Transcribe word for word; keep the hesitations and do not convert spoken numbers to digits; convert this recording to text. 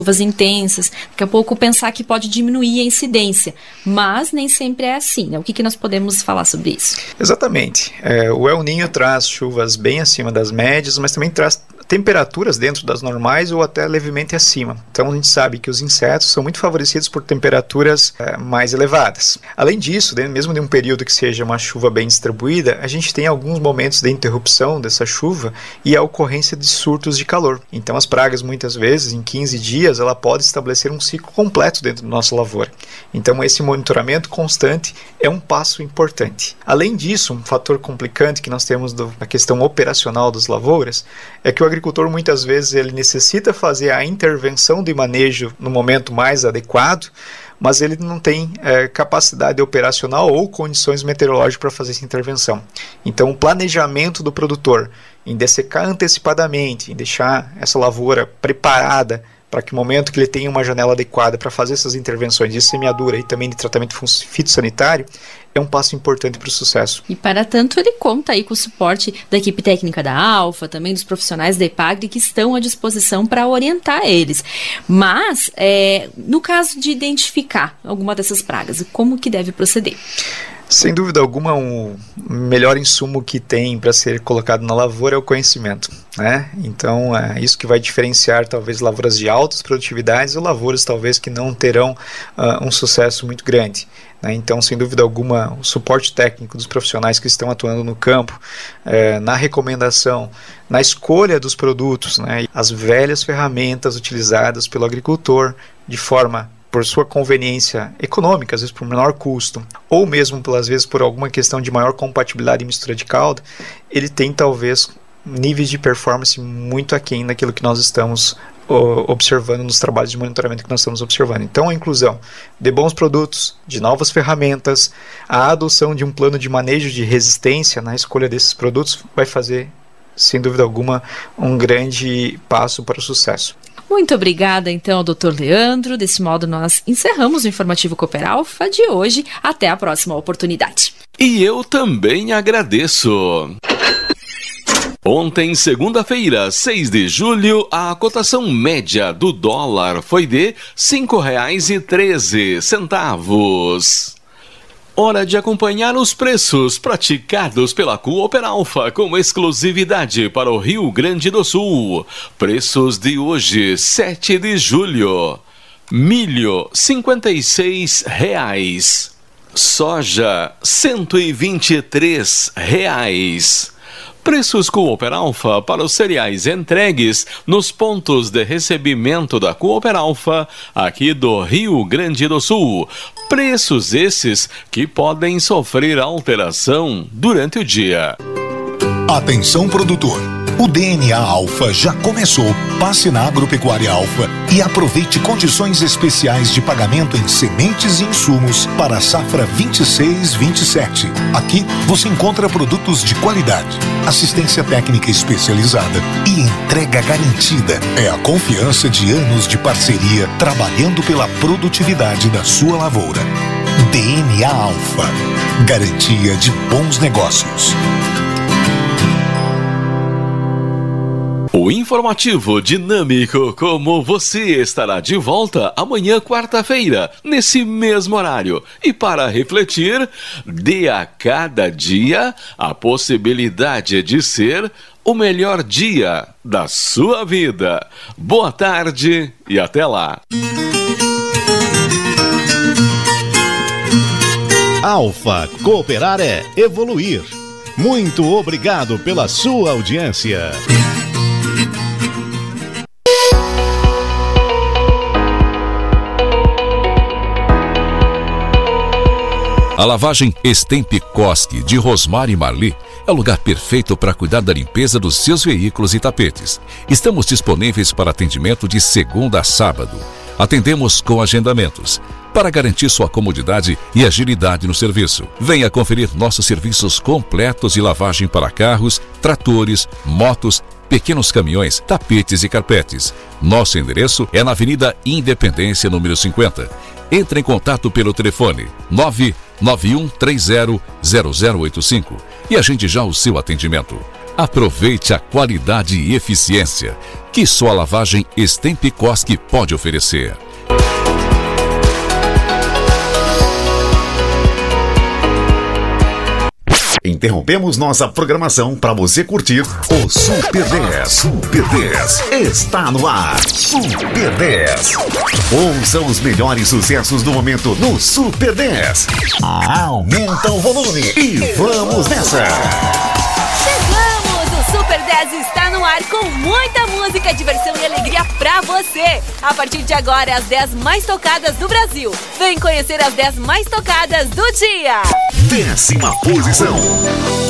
chuvas intensas, daqui a pouco pensar que pode diminuir a incidência, mas nem sempre é assim, né? O que, que nós podemos falar sobre isso? Exatamente. É, o El Niño traz chuvas bem acima das médias, mas também traz temperaturas dentro das normais ou até levemente acima. Então a gente sabe que os insetos são muito favorecidos por temperaturas é, mais elevadas. Além disso, mesmo de um período que seja uma chuva bem distribuída, a gente tem alguns momentos de interrupção dessa chuva e a ocorrência de surtos de calor. Então as pragas muitas vezes, em quinze dias, ela pode estabelecer um ciclo completo dentro da nossa lavoura. Então esse monitoramento constante é um passo importante. Além disso, um fator complicante que nós temos do, na questão operacional das lavouras é que o agricultor muitas vezes ele necessita fazer a intervenção de manejo no momento mais adequado, mas ele não tem é, capacidade operacional ou condições meteorológicas para fazer essa intervenção. Então o planejamento do produtor em dessecar antecipadamente, em deixar essa lavoura preparada para que no momento que ele tenha uma janela adequada para fazer essas intervenções de semeadura e também de tratamento fitossanitário, é um passo importante para o sucesso. E para tanto ele conta aí com o suporte da equipe técnica da Alfa, também dos profissionais da EPAGRE que estão à disposição para orientar eles. Mas, é, no caso de identificar alguma dessas pragas, como que deve proceder? Sem dúvida alguma, o melhor insumo que tem para ser colocado na lavoura é o conhecimento, né? Então, é isso que vai diferenciar talvez lavouras de altas produtividades ou lavouras talvez que não terão uh, um sucesso muito grande, né? Então, sem dúvida alguma, o suporte técnico dos profissionais que estão atuando no campo, é, na recomendação, na escolha dos produtos, né? As velhas ferramentas utilizadas pelo agricultor de forma por sua conveniência econômica, às vezes por menor custo, ou mesmo, às vezes, por alguma questão de maior compatibilidade e mistura de calda, ele tem, talvez, níveis de performance muito aquém daquilo que nós estamos uh, observando nos trabalhos de monitoramento que nós estamos observando. Então, a inclusão de bons produtos, de novas ferramentas, a adoção de um plano de manejo de resistência na escolha desses produtos vai fazer, sem dúvida alguma, um grande passo para o sucesso. Muito obrigada, então, ao doutor Leandro. Desse modo, nós encerramos o Informativo Cooper Alfa de hoje. Até a próxima oportunidade. E eu também agradeço. Ontem, segunda-feira, seis de julho, a cotação média do dólar foi de cinco reais e treze centavos. Hora de acompanhar os preços praticados pela Cooper Alfa com exclusividade para o Rio Grande do Sul. Preços de hoje, sete de julho. Milho, cinquenta e seis reais. Soja, cento e vinte e três reais. Preços Cooper Alfa para os cereais entregues nos pontos de recebimento da Cooper Alfa aqui do Rio Grande do Sul. Preços esses que podem sofrer alteração durante o dia. Atenção, produtor! O D N A Alfa já começou. Passe na Agropecuária Alfa e aproveite condições especiais de pagamento em sementes e insumos para a safra vinte e seis vinte e sete. Aqui você encontra produtos de qualidade, assistência técnica especializada e entrega garantida. É a confiança de anos de parceria trabalhando pela produtividade da sua lavoura. D N A Alfa. Garantia de bons negócios. O informativo dinâmico como você estará de volta amanhã, quarta-feira, nesse mesmo horário. E para refletir, dê a cada dia a possibilidade de ser o melhor dia da sua vida. Boa tarde e até lá. Alfa, cooperar é evoluir. Muito obrigado pela sua audiência. A lavagem Stemp-Koski de Rosmar e Marli é o lugar perfeito para cuidar da limpeza dos seus veículos e tapetes. Estamos disponíveis para atendimento de segunda a sábado. Atendemos com agendamentos, para garantir sua comodidade e agilidade no serviço. Venha conferir nossos serviços completos de lavagem para carros, tratores, motos, pequenos caminhões, tapetes e carpetes. Nosso endereço é na Avenida Independência, número cinquenta. Entre em contato pelo telefone nove nove um três zero zero zero oito cinco e agende já o seu atendimento. Aproveite a qualidade e eficiência que só a lavagem Stemp Koski pode oferecer. Interrompemos nossa programação para você curtir o Super dez. Super dez está no ar. Super dez. Ouça os melhores sucessos do momento no Super dez. Aumenta o volume e vamos nessa. Chegamos! O Super dez está no ar com muita música, diversão e alegria pra você. A partir de agora, as dez mais tocadas do Brasil. Vem conhecer as dez mais tocadas do dia. Décima posição.